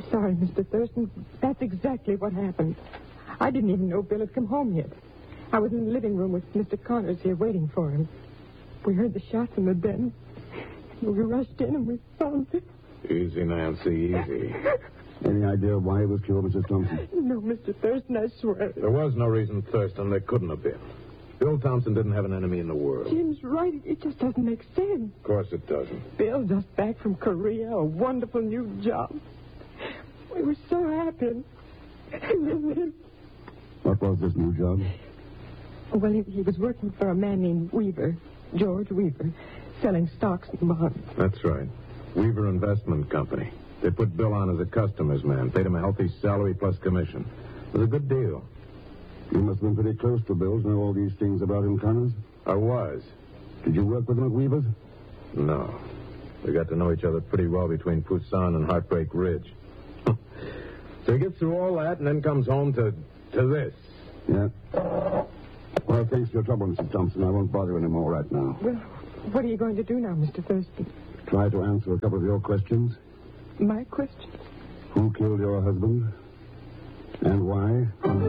sorry, Mr. Thurston. That's exactly what happened. I didn't even know Bill had come home yet. I was in the living room with Mr. Connors here waiting for him. We heard the shots in the den. We rushed in and we found him. Easy, Nancy, easy. Any idea why he was killed, Mrs. Thompson? No, Mr. Thurston, I swear. There was no reason, Thurston. There couldn't have been. Bill Thompson didn't have an enemy in the world. Jim's right. It just doesn't make sense. Of course it doesn't. Bill just back from Korea, a wonderful new job. We were so happy. And then... What was this new job? Well, he was working for a man named Weaver, George Weaver, selling stocks and bonds. That's right. Weaver Investment Company. They put Bill on as a customer's man, paid him a healthy salary plus commission. It was a good deal. You must have been pretty close to Bill to know all these things about him, Connors. I was. Did you work with him at Weaver's? No. We got to know each other pretty well between Pusan and Heartbreak Ridge. So he gets through all that and then comes home to this. Yeah. Well, thanks for your trouble, Mrs. Thompson. I won't bother you anymore right now. Well, what are you going to do now, Mr. Thurston? Try to answer a couple of your questions. My question? Who killed your husband? And why?